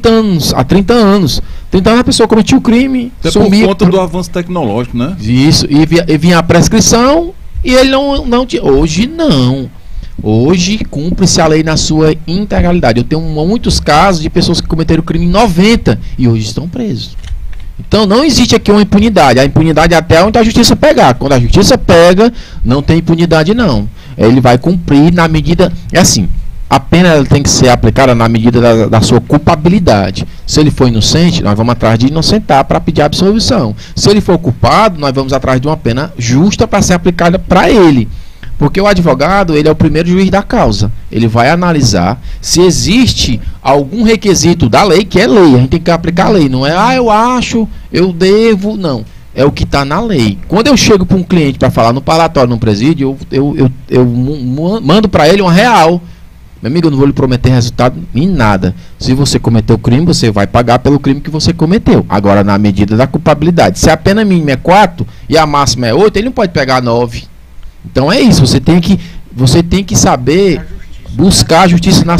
30 anos. Há 30 anos. 30 anos a pessoa cometia o crime, até sumia. Por conta do avanço tecnológico, né? Isso, e vinha a prescrição e ele não tinha. Hoje não. Hoje cumpre-se a lei na sua integralidade. Eu tenho muitos casos de pessoas que cometeram crime em 90 e hoje estão presos. Então não existe aqui uma impunidade. A impunidade é até onde a justiça pegar. Quando a justiça pega, não tem impunidade não. Ele vai cumprir na medida... É assim, a pena ela tem que ser aplicada na medida da sua culpabilidade. Se ele for inocente, nós vamos atrás de inocentar para pedir absolvição. Se ele for culpado, nós vamos atrás de uma pena justa para ser aplicada para ele. Porque o advogado, ele é o primeiro juiz da causa. Ele vai analisar se existe algum requisito da lei, que é lei. A gente tem que aplicar a lei. Não é, eu acho, eu devo, não. É o que está na lei. Quando eu chego para um cliente para falar no parlatório, no presídio, eu mando para ele uma real. Meu amigo, eu não vou lhe prometer resultado em nada. Se você cometeu crime, você vai pagar pelo crime que você cometeu. Agora, na medida da culpabilidade. Se a pena mínima é 4 e a máxima é 8, ele não pode pegar 9. Então é isso, você tem que saber buscar a justiça na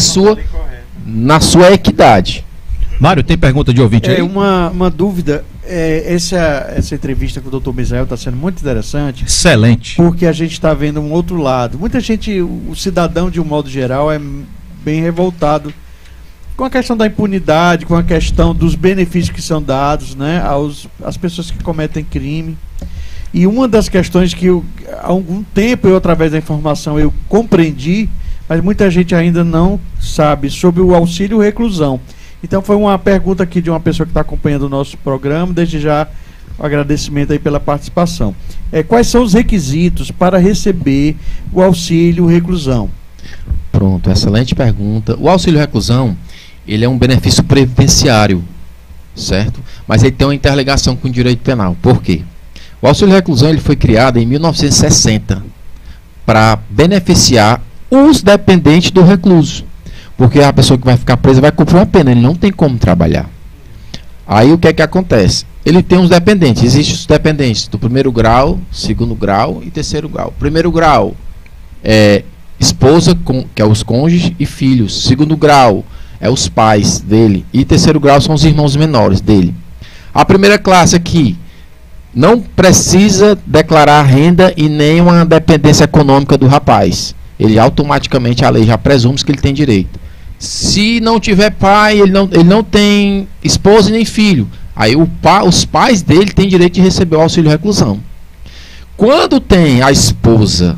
sua equidade. Mário, tem pergunta de ouvinte aí? Uma dúvida, essa entrevista com o Dr. Misael está sendo muito interessante. Excelente. Porque a gente está vendo um outro lado. Muita gente, o cidadão de um modo geral é bem revoltado com a questão da impunidade, com a questão dos benefícios que são dados, né, às pessoas que cometem crime. E uma das questões que há algum tempo através da informação, eu compreendi, mas muita gente ainda não sabe, sobre o auxílio reclusão. Então foi uma pergunta aqui de uma pessoa que está acompanhando o nosso programa, desde já um agradecimento aí pela participação. Quais são os requisitos para receber o auxílio reclusão? Pronto, excelente pergunta. O auxílio reclusão, ele é um benefício previdenciário, certo? Mas ele tem uma interligação com o direito penal. Por quê? O auxílio reclusão ele foi criado em 1960 para beneficiar os dependentes do recluso. Porque a pessoa que vai ficar presa vai cumprir uma pena, ele não tem como trabalhar. Aí o que é que acontece? Ele tem uns dependentes, existem os dependentes do primeiro grau, segundo grau e terceiro grau. Primeiro grau é esposa, que é os cônjuges e filhos. Segundo grau é os pais dele. E terceiro grau são os irmãos menores dele. A primeira classe aqui não precisa declarar renda e nem uma dependência econômica do rapaz. Ele automaticamente, a lei já presume que ele tem direito. Se não tiver pai, ele não tem esposa nem filho. Aí os pais dele têm direito de receber o auxílio reclusão. Quando tem a esposa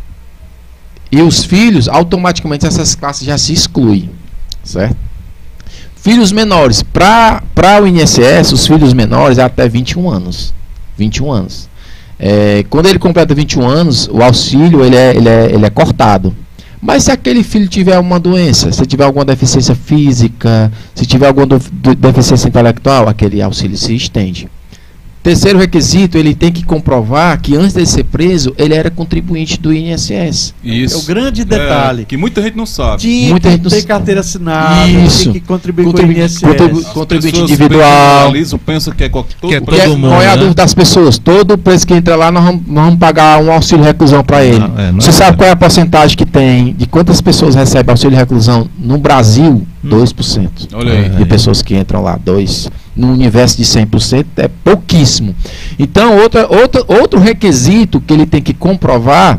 e os filhos, automaticamente essas classes já se excluem. Certo? Filhos menores. Para o INSS, os filhos menores é até 21 anos. 21 anos. Quando ele completa 21 anos, o auxílio ele é cortado. Mas se aquele filho tiver uma doença, se tiver alguma deficiência física, se tiver alguma deficiência intelectual, aquele auxílio se estende. Terceiro requisito, ele tem que comprovar que antes de ser preso, ele era contribuinte do INSS. Isso. É o grande detalhe. Que muita gente não sabe. Tinha que ter carteira assinada, isso. tinha que contribuir com o INSS. Contribuinte individual. Pensa que é todo mundo. Qual é a dúvida das pessoas? Todo preso que entra lá, nós vamos pagar um auxílio reclusão para ele. Você sabe qual é a porcentagem que tem de quantas pessoas recebem auxílio reclusão no Brasil? 2%. Olha aí. De pessoas que entram lá, 2%. No universo de 100% é pouquíssimo. Então, outro requisito que ele tem que comprovar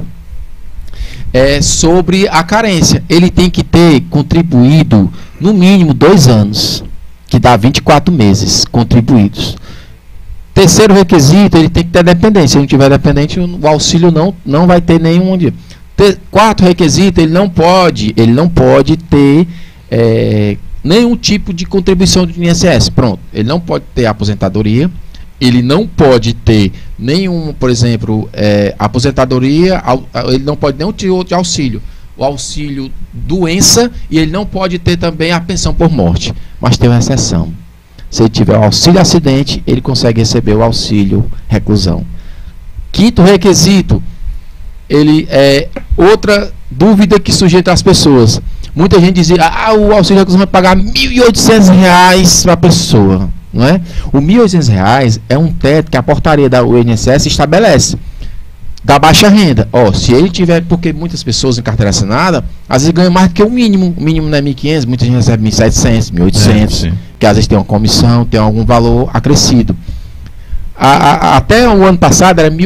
é sobre a carência. Ele tem que ter contribuído no mínimo 2 anos, que dá 24 meses contribuídos. Terceiro requisito, ele tem que ter dependência. Se não tiver dependente, o auxílio não vai ter nenhum. Quarto requisito, ele não pode ter nenhum tipo de contribuição do INSS. Pronto. Ele não pode ter aposentadoria, ele não pode ter nenhum, por exemplo, aposentadoria, ele não pode nenhum outro de auxílio. O auxílio doença, e ele não pode ter também a pensão por morte. Mas tem uma exceção. Se ele tiver o auxílio acidente, ele consegue receber o auxílio reclusão. Quinto requisito, outra dúvida que surge entre as pessoas. Muita gente dizia, o auxílio reclusão vai pagar R$ 1.800 para a pessoa. Não é? O R$ 1.800 é um teto que a portaria da UNSS estabelece. da baixa renda. Se ele tiver, porque muitas pessoas em carteira assinada, às vezes ganham mais do que o mínimo. O mínimo não é 1.500, muita gente recebe 1.700, 1.800, que às vezes tem uma comissão, tem algum valor acrescido. Até o ano passado era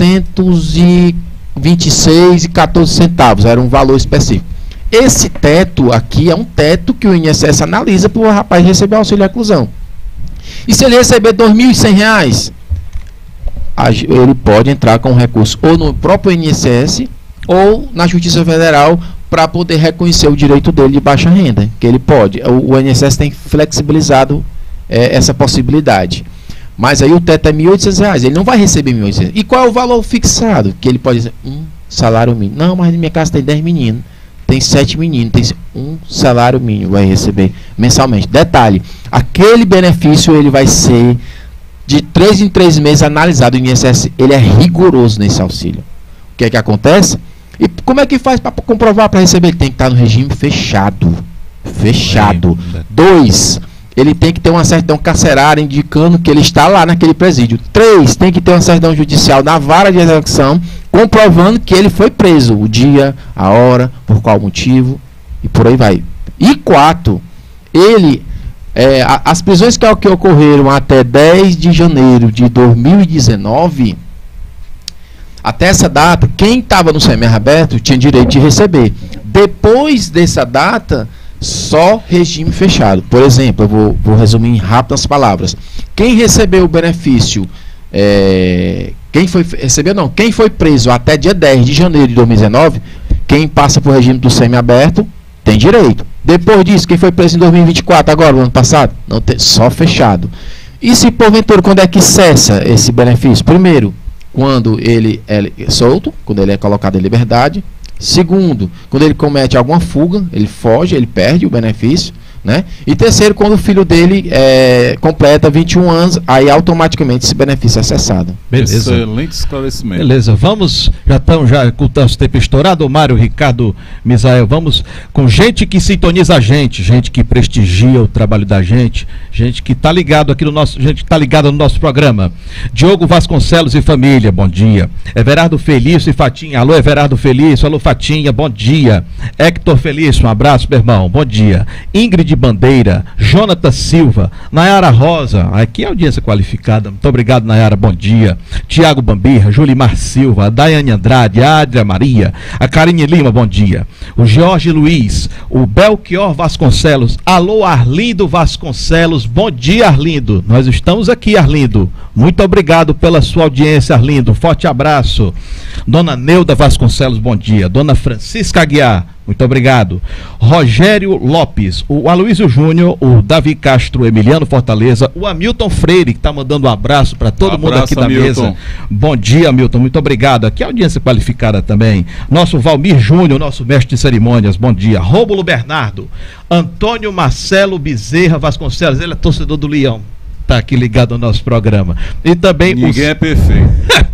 1.826,14 centavos, era um valor específico. Esse teto aqui é um teto que o INSS analisa para o rapaz receber auxílio reclusão. E se ele receber R$ 2.100, ele pode entrar com recurso ou no próprio INSS ou na Justiça Federal para poder reconhecer o direito dele de baixa renda, que ele pode. O INSS tem flexibilizado essa possibilidade. Mas aí o teto é R$ 1.800, ele não vai receber R$ 1.800. E qual é o valor fixado? Que ele pode dizer, salário mínimo. Não, mas na minha casa tem 10 meninos, tem 7 meninos, tem um salário mínimo, vai receber mensalmente. Detalhe, aquele benefício ele vai ser de 3 em 3 meses analisado. O INSS, ele é rigoroso nesse auxílio. O que é que acontece? E como é que faz para comprovar para receber? Ele tem que estar no regime fechado. Fechado. 2, ele tem que ter uma certidão carcerária indicando que ele está lá naquele presídio. 3, tem que ter uma certidão judicial na vara de execução comprovando que ele foi preso, o dia, a hora, por qual motivo e por aí vai. E 4, as prisões que ocorreram até 10 de janeiro de 2019, até essa data, quem estava no semiaberto tinha direito de receber. Depois dessa data, só regime fechado. Por exemplo, eu vou resumir em rápidas palavras. Quem recebeu o benefício, quem foi preso até dia 10 de janeiro de 2019, quem passa por regime do semiaberto tem direito. Depois disso, quem foi preso em 2024, agora, no ano passado, não tem, só fechado. E se porventura, quando é que cessa esse benefício? Primeiro, quando ele é solto, quando ele é colocado em liberdade. Segundo, quando ele comete alguma fuga, ele foge, ele perde o benefício, né? E terceiro, quando o filho dele completa 21 anos, aí automaticamente esse benefício é cessado. Beleza. Excelente esclarecimento. Beleza, vamos, já estamos com o nosso tempo estourado, Mário, Ricardo, Misael, vamos com gente que sintoniza a gente que prestigia o trabalho da gente que está ligado aqui no nosso, gente que está ligada no nosso programa. Diogo Vasconcelos e família, bom dia. Everardo Felício e Fatinha, alô Everardo Felício, alô Fatinha, bom dia. Hector Felício, um abraço, meu irmão, bom dia. Ingrid Bandeira, Jonathan Silva, Nayara Rosa, aqui é audiência qualificada, muito obrigado Nayara, bom dia. Tiago Bambirra, Julimar Silva, Daiane Andrade, Adria Maria, a Karine Lima, bom dia. O Jorge Luiz, o Belchior Vasconcelos, alô Arlindo Vasconcelos, bom dia Arlindo, nós estamos aqui Arlindo, muito obrigado pela sua audiência Arlindo, forte abraço. Dona Neuda Vasconcelos, bom dia. Dona Francisca Aguiar, muito obrigado. Rogério Lopes, o Aloysio Júnior, o Davi Castro, Emiliano Fortaleza, o Hamilton Freire, que está mandando um abraço para todo mundo aqui da mesa. Bom dia, Hamilton, muito obrigado. Aqui é audiência qualificada também. Nosso Valmir Júnior, nosso mestre de cerimônias, bom dia. Rômulo Bernardo, Antônio Marcelo Bezerra Vasconcelos, ele é torcedor do Leão. Está aqui ligado ao nosso programa. E também ninguém é perfeito.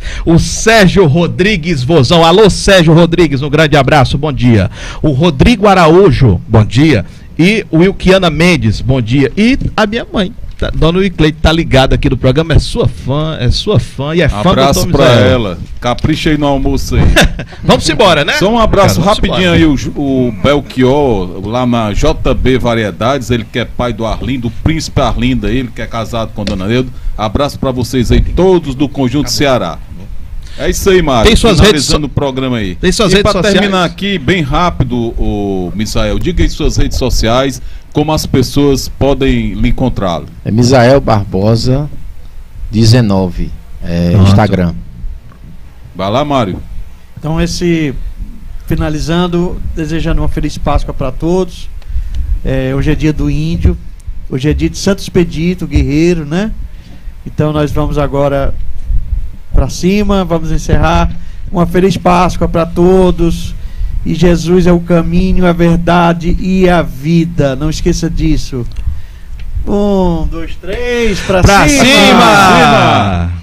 O Sérgio Rodrigues Vozão. Alô, Sérgio Rodrigues, um grande abraço, bom dia. O Rodrigo Araújo, bom dia. E o Wilkiana Mendes, bom dia. E a minha mãe, Dona Wicleide, tá ligada aqui no programa, é sua fã e é fã do abraço pra ela, capricha aí no almoço aí. Vamos embora, né? Só um abraço rapidinho aí, o Belchior, lá na JB Variedades, ele que é pai do Arlindo, o príncipe Arlindo aí, ele que é casado com a Dona Neuda. Abraço pra vocês aí, todos do Conjunto Ceará. É isso aí, Mário. Tem suas redes o programa aí. Tem suas redes sociais. E para terminar aqui, bem rápido, o Misael, diga aí suas redes sociais, como as pessoas podem lhe encontrá-lo. É Misael Barbosa 19, Instagram. Vai lá, Mário. Então, finalizando, desejando uma feliz Páscoa para todos. Hoje é dia do índio, hoje é dia de Santo Expedito, guerreiro, né? Então nós vamos agora para cima, vamos encerrar. Uma feliz Páscoa para todos. E Jesus é o caminho, a verdade e a vida. Não esqueça disso. 1, 2, 3, para cima! Cima!